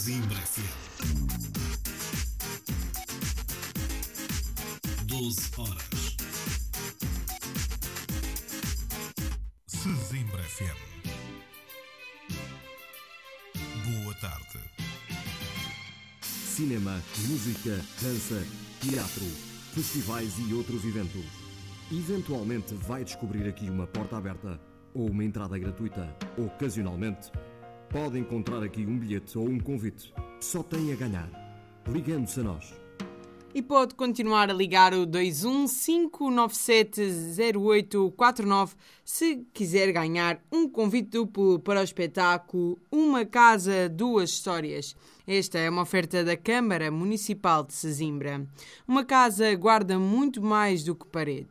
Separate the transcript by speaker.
Speaker 1: Zimbra FM. 12 horas. Zimbra FM. Boa tarde.
Speaker 2: Cinema, música, dança, teatro, festivais e outros eventos. Eventualmente vai descobrir aqui uma porta aberta ou uma entrada gratuita. Ocasionalmente, pode encontrar aqui um bilhete ou um convite. Só tem a ganhar, ligando-se a nós.
Speaker 3: E pode continuar a ligar o 215970849 se quiser ganhar um convite duplo para o espetáculo Uma Casa, Duas Histórias. Esta é uma oferta da Câmara Municipal de Sesimbra. Uma casa guarda muito mais do que paredes.